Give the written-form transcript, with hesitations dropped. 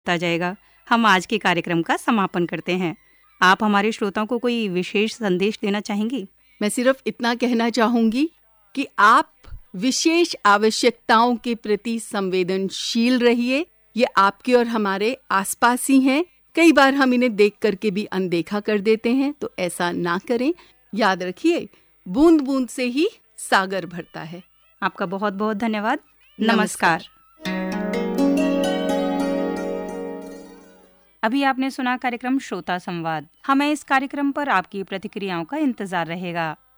बढ़ता जाएगा। हम आज के कार्यक्रम का समापन करते हैं। आप हमारे श्रोताओं को कोई विशेष संदेश देना चाहेंगी? मैं सिर्फ इतना कहना चाहूंगी कि आप विशेष आवश्यकताओं के प्रति संवेदनशील रहिए। ये आपके और हमारे आसपास ही हैं। कई बार हम इन्हें देख करके भी अनदेखा कर देते हैं, तो ऐसा ना करें। याद रखिए, बूंद बूंद से ही सागर भरता है। आपका बहुत बहुत धन्यवाद। नमस्कार। अभी आपने सुना कार्यक्रम श्रोता संवाद। हमें इस कार्यक्रम पर आपकी प्रतिक्रियाओं का इंतजार रहेगा।